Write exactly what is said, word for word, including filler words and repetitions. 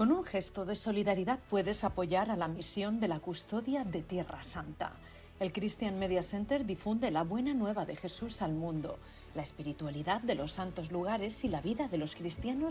Con un gesto de solidaridad puedes apoyar a la misión de la custodia de Tierra Santa. El Christian Media Center difunde la buena nueva de Jesús al mundo, la espiritualidad de los santos lugares y la vida de los cristianos